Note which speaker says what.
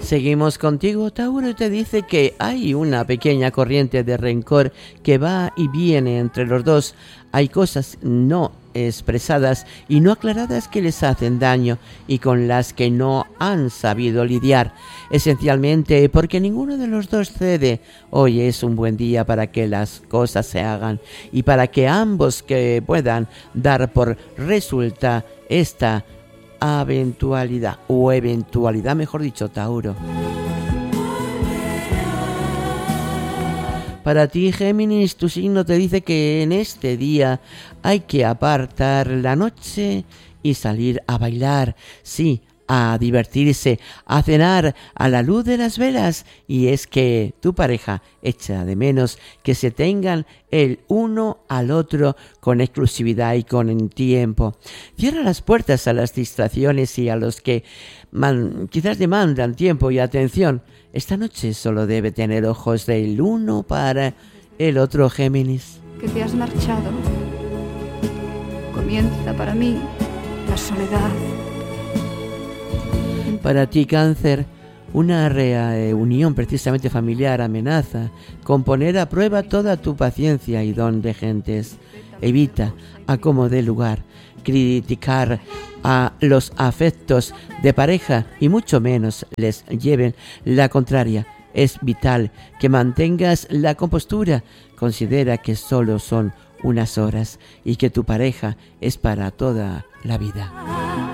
Speaker 1: Seguimos contigo, Tauro, y te dice que hay una pequeña corriente de rencor que va y viene entre los dos. Hay cosas no expresadas y no aclaradas que les hacen daño y con las que no han sabido lidiar, esencialmente porque ninguno de los dos cede. Hoy es un buen día para que las cosas se hagan y para que ambos que puedan dar por resulta esta eventualidad, mejor dicho, Tauro. Para ti, Géminis, tu signo te dice que en este día hay que apartar la noche y salir a bailar, sí, a divertirse, a cenar a la luz de las velas. Y es que tu pareja echa de menos que se tengan el uno al otro con exclusividad y con tiempo. Cierra las puertas a las distracciones y a los que quizás demandan tiempo y atención. Esta noche solo debe tener ojos del uno para el otro, Géminis.
Speaker 2: Que te has marchado. Comienza para mí la soledad.
Speaker 1: Para ti, Cáncer, una reunión precisamente familiar amenaza con poner a prueba toda tu paciencia y don de gentes. Evita, a como dé lugar, criticar a los afectos de pareja y mucho menos les lleven la contraria. Es vital que mantengas la compostura. Considera que solo son unas horas y que tu pareja es para toda la vida.